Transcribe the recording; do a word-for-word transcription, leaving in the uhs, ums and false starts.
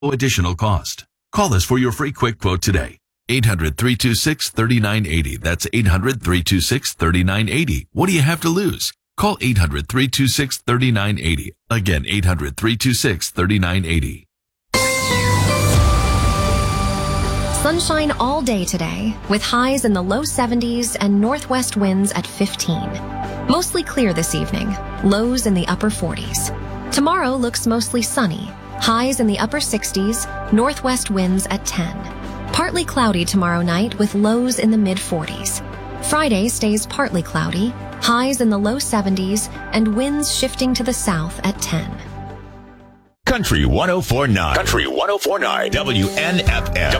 additional cost. Call us for your free quick quote today. eight hundred, three two six, three nine eight zero. That's eight hundred, three two six, three nine eight zero. What do you have to lose? Call eight hundred, three two six, three nine eight zero. Again, eight hundred, three two six, three nine eight zero. Sunshine all day today, with highs in the low seventies and northwest winds at fifteen. Mostly clear this evening, lows in the upper forties. Tomorrow looks mostly sunny, highs in the upper sixties, northwest winds at ten. Partly cloudy tomorrow night with lows in the mid forties. Friday stays partly cloudy, highs in the low seventies, and winds shifting to the south at ten. Country one oh four point nine. Country one oh four point nine. W N F M.